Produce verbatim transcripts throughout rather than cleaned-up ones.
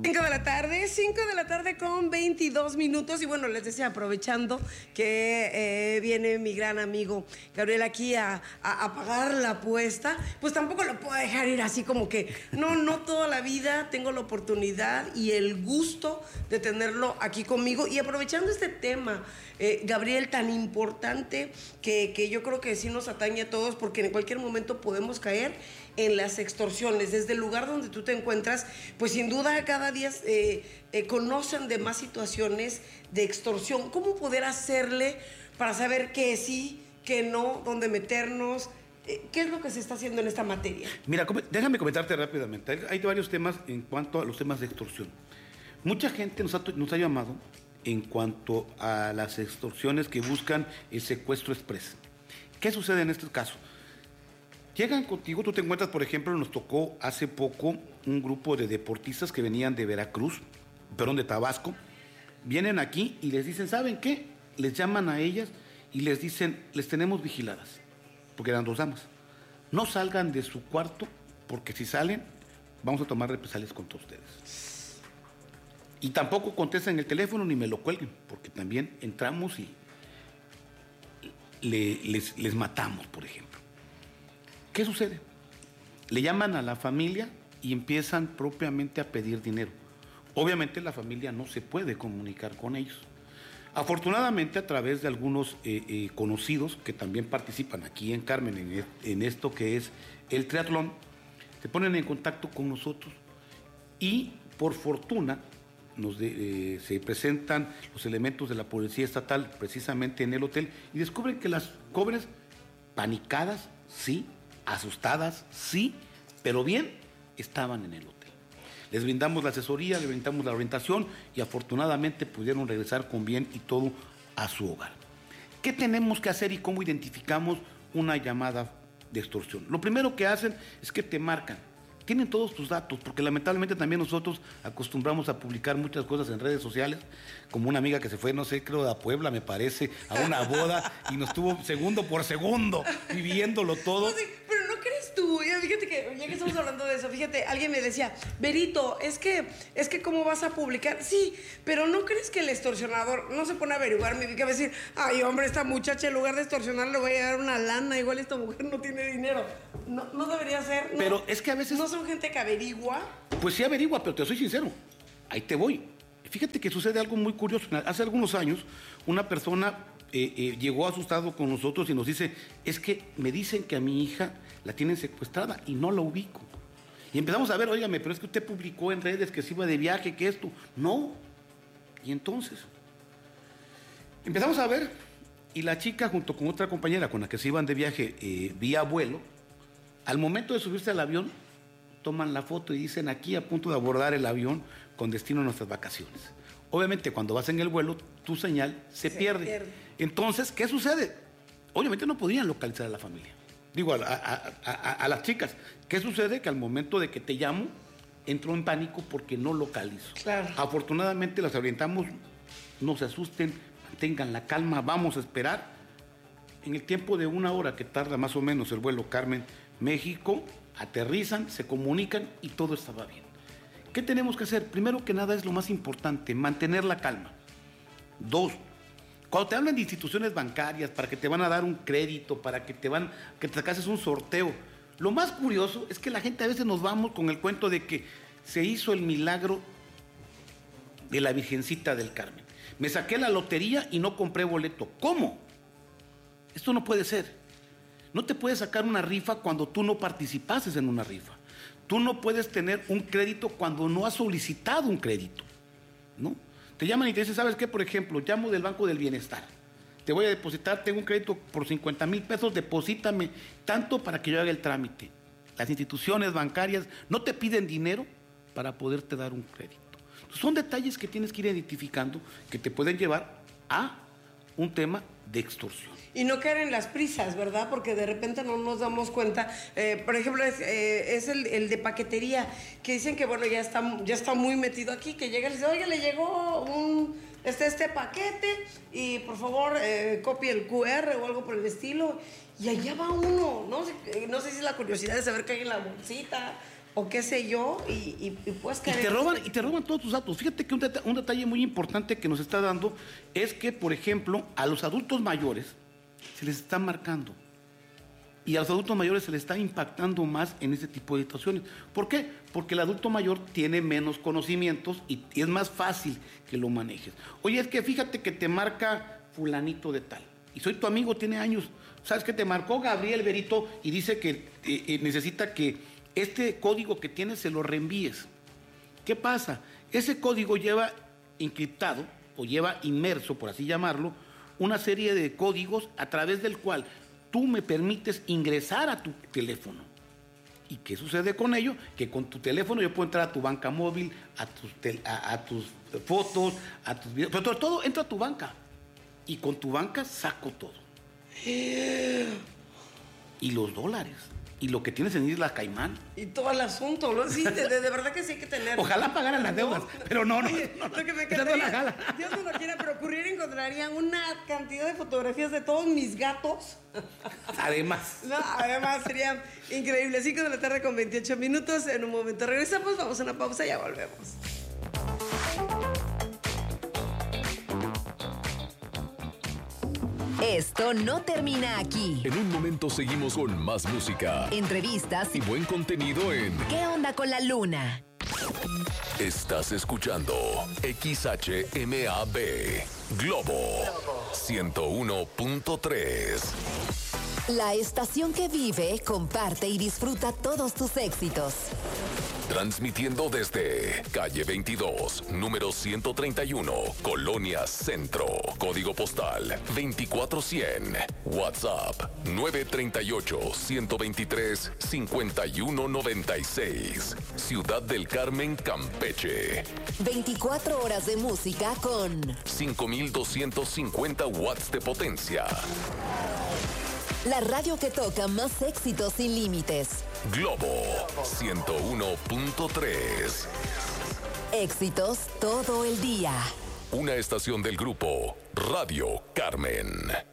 cinco de la tarde, cinco de la tarde con veintidós minutos. Y bueno, les decía, aprovechando que eh, viene mi gran amigo Gabriel aquí a, a, a pagar la apuesta, pues tampoco lo puedo dejar ir así como que no, no toda la vida tengo la oportunidad y el gusto de tenerlo aquí conmigo. Y aprovechando este tema, eh, Gabriel, tan importante que, que yo creo que sí nos atañe a todos, porque en cualquier momento podemos caer en las extorsiones. Desde el lugar donde tú te encuentras, pues sin duda cada día eh, eh, conocen de más situaciones de extorsión. ¿Cómo poder hacerle para saber qué sí, qué no, dónde meternos? Eh, ¿Qué es lo que se está haciendo en esta materia? Mira, déjame comentarte rápidamente. Hay, hay varios temas en cuanto a los temas de extorsión. Mucha gente nos ha, nos ha llamado en cuanto a las extorsiones que buscan el secuestro express. ¿Qué sucede en este caso? Llegan contigo, tú te encuentras, por ejemplo, nos tocó hace poco un grupo de deportistas que venían de Veracruz, perdón, de Tabasco, vienen aquí y les dicen, ¿saben qué? Les llaman a ellas y les dicen, les tenemos vigiladas, porque eran dos damas. No salgan de su cuarto, porque si salen, vamos a tomar represalias contra ustedes. Y tampoco contesten el teléfono ni me lo cuelguen, porque también entramos y le, les, les matamos, por ejemplo. ¿Qué sucede? Le llaman a la familia y empiezan propiamente a pedir dinero. Obviamente la familia no se puede comunicar con ellos. Afortunadamente, a través de algunos eh, eh, conocidos que también participan aquí en Carmen, en, en esto que es el triatlón, se ponen en contacto con nosotros y por fortuna nos de, eh, se presentan los elementos de la policía estatal precisamente en el hotel y descubren que las jóvenes panicadas, sí, asustadas, sí, pero bien, estaban en el hotel. Les brindamos la asesoría, les brindamos la orientación y afortunadamente pudieron regresar con bien y todo a su hogar. ¿Qué tenemos que hacer y cómo identificamos una llamada de extorsión? Lo primero que hacen es que te marcan. Tienen todos tus datos, porque lamentablemente también nosotros acostumbramos a publicar muchas cosas en redes sociales, como una amiga que se fue, no sé, creo a Puebla, me parece, a una boda, y nos tuvo segundo por segundo viviéndolo todo. No, sí, pero no crees tú, fíjate que ya que estamos hablando de eso, fíjate, alguien me decía, Berito, es que, es que ¿cómo vas a publicar? Sí, pero ¿no crees que el extorsionador no se pone a averiguar? Me que va a decir, ay hombre, esta muchacha en lugar de extorsionar le voy a dar una lana, igual esta mujer no tiene dinero. No, no debería ser. No, pero es que a veces... ¿No son gente que averigua? Pues sí averigua, pero te soy sincero, ahí te voy. Fíjate que sucede algo muy curioso. Hace algunos años, una persona eh, eh, llegó asustado con nosotros y nos dice, es que me dicen que a mi hija la tienen secuestrada y no la ubico. Y empezamos a ver, óigame, pero es que usted publicó en redes que se iba de viaje, que esto. No. Y entonces, empezamos a ver, y la chica junto con otra compañera con la que se iban de viaje eh, vía vuelo, al momento de subirse al avión, toman la foto y dicen aquí a punto de abordar el avión con destino a nuestras vacaciones. Obviamente cuando vas en el vuelo, tu señal se, se pierde. pierde. Entonces, ¿qué sucede? Obviamente no podían localizar a la familia. Digo, a, a, a, a las chicas. ¿Qué sucede? Que al momento de que te llamo, entro en pánico porque no localizo. Claro. Afortunadamente las orientamos, no se asusten, mantengan la calma, vamos a esperar. En el tiempo de una hora que tarda más o menos el vuelo Carmen-México, aterrizan, se comunican y todo estaba bien. ¿Qué tenemos que hacer? Primero que nada es lo más importante, mantener la calma. Dos, cuando te hablan de instituciones bancarias para que te van a dar un crédito, para que te van, que te sacases un sorteo, lo más curioso es que la gente a veces nos vamos con el cuento de que se hizo el milagro de la Virgencita del Carmen. Me saqué la lotería y no compré boleto. ¿Cómo? Esto no puede ser. No te puedes sacar una rifa cuando tú no participases en una rifa. Tú no puedes tener un crédito cuando no has solicitado un crédito, ¿no? Te llaman y te dicen, ¿sabes qué? Por ejemplo, llamo del Banco del Bienestar. Te voy a depositar, tengo un crédito por cincuenta mil pesos, deposítame tanto para que yo haga el trámite. Las instituciones bancarias no te piden dinero para poderte dar un crédito. Son detalles que tienes que ir identificando que te pueden llevar a un tema de extorsión. Y no caer en las prisas, ¿verdad? Porque de repente no nos damos cuenta. Eh, por ejemplo, es, eh, es el, el de paquetería, que dicen que, bueno, ya está, ya está muy metido aquí, que llega y dice, oye, le llegó un, este, este paquete y por favor eh, copie el cu erre o algo por el estilo. Y allá va uno, no sé, no sé si es la curiosidad de saber qué hay en la bolsita o qué sé yo, y, y, y puedes caer. Y te roban, y te roban todos tus datos. Fíjate que un, deta un detalle muy importante que nos está dando es que, por ejemplo, a los adultos mayores se les está marcando. Y a los adultos mayores se les está impactando más en ese tipo de situaciones. ¿Por qué? Porque el adulto mayor tiene menos conocimientos y, y es más fácil que lo manejes. Oye, es que fíjate que te marca fulanito de tal. Y soy tu amigo, tiene años. ¿Sabes que te marcó Gabriel Berito y dice que eh, eh, necesita que este código que tienes se lo reenvíes? ¿Qué pasa? Ese código lleva encriptado o lleva inmerso, por así llamarlo, una serie de códigos a través del cual tú me permites ingresar a tu teléfono. ¿Y qué sucede con ello? Que con tu teléfono yo puedo entrar a tu banca móvil, a tus, a, a tus fotos, a tus videos, pero todo, todo entra a tu banca. Y con tu banca saco todo. Y los dólares. Y lo que tienes en Isla Caimán. Y todo el asunto, ¿no? Sí, de, de, de verdad que sí hay que tener. Ojalá pagaran las deudas, no, pero no, no. Oye, no, no lo que me esa no es la encantaría, gala. Dios no lo quiera, pero ocurrir encontrarían una cantidad de fotografías de todos mis gatos. Además. No, además sería increíble. cinco de la tarde con veintiocho minutos. En un momento regresamos, vamos a una pausa y ya volvemos. Esto no termina aquí. En un momento seguimos con más música, Entrevistas y buen contenido en ¿Qué onda con la luna? Estás escuchando X H M A B Globo ciento uno punto tres. La estación que vive, comparte y disfruta todos tus éxitos. Transmitiendo desde calle veintidós, número ciento treinta y uno, Colonia Centro. Código postal veinticuatro cien. WhatsApp nueve tres ocho, uno dos tres, cinco uno nueve seis. Ciudad del Carmen, Campeche. veinticuatro horas de música con cinco mil doscientos cincuenta watts de potencia. la radio que toca más éxitos sin límites. Globo ciento uno punto tres. Éxitos todo el día. Una estación del grupo Radio Carmen.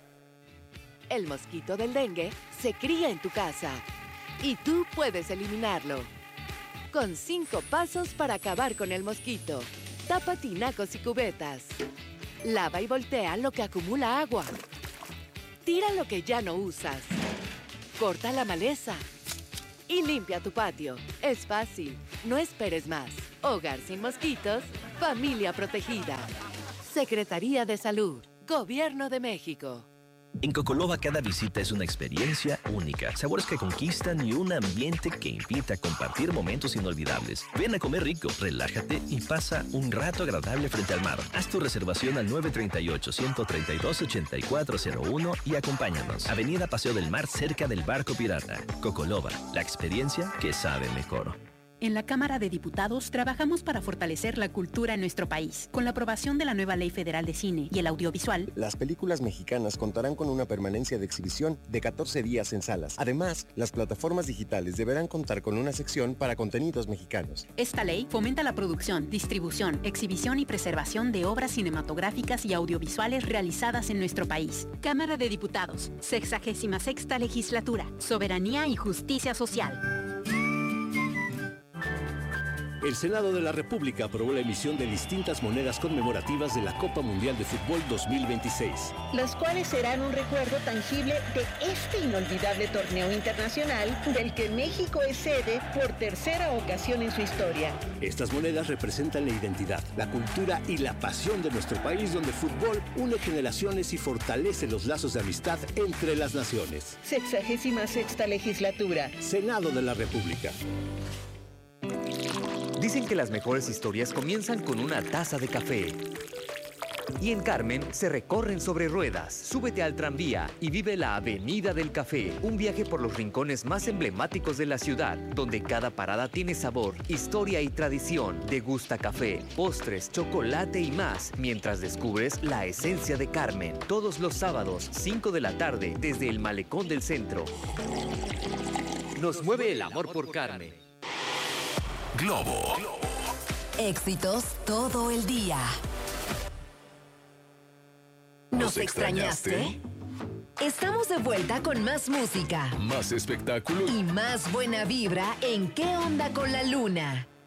El mosquito del dengue se cría en tu casa y tú puedes eliminarlo. Con cinco pasos para acabar con el mosquito. Tapa tinacos y cubetas. Lava y voltea lo que acumula agua. Tira lo que ya no usas. Corta la maleza. Y limpia tu patio. Es fácil. No esperes más. Hogar sin mosquitos. Familia protegida. Secretaría de Salud. Gobierno de México. En Cocoloba cada visita es una experiencia única, sabores que conquistan y un ambiente que invita a compartir momentos inolvidables. Ven a comer rico, relájate y pasa un rato agradable frente al mar. Haz tu reservación al nueve tres ocho, uno tres dos, ocho cuatro cero uno y acompáñanos. Avenida Paseo del Mar, cerca del Barco Pirata. Cocoloba, la experiencia que sabe mejor. En la Cámara de Diputados trabajamos para fortalecer la cultura en nuestro país. Con la aprobación de la nueva Ley Federal de Cine y el Audiovisual, las películas mexicanas contarán con una permanencia de exhibición de catorce días en salas. Además, las plataformas digitales deberán contar con una sección para contenidos mexicanos. Esta ley fomenta la producción, distribución, exhibición y preservación de obras cinematográficas y audiovisuales realizadas en nuestro país. Cámara de Diputados, sexagésima sexta legislatura, soberanía y justicia social. El Senado de la República aprobó la emisión de distintas monedas conmemorativas de la Copa Mundial de Fútbol dos mil veintiséis. Las cuales serán un recuerdo tangible de este inolvidable torneo internacional del que México es sede por tercera ocasión en su historia. Estas monedas representan la identidad, la cultura y la pasión de nuestro país, donde el fútbol une generaciones y fortalece los lazos de amistad entre las naciones. Sexagésima sexta legislatura. Senado de la República. Dicen que las mejores historias comienzan con una taza de café. Y en Carmen se recorren sobre ruedas. Súbete al tranvía y vive la Avenida del Café. Un viaje por los rincones más emblemáticos de la ciudad, donde cada parada tiene sabor, historia y tradición. Degusta café, postres, chocolate y más, mientras descubres la esencia de Carmen. Todos los sábados, cinco de la tarde, desde el Malecón del Centro. Nos mueve el amor por Carmen. Globo. Éxitos todo el día. ¿Nos extrañaste? Estamos de vuelta con más música Más espectáculo y más buena vibra en ¿Qué onda con la luna?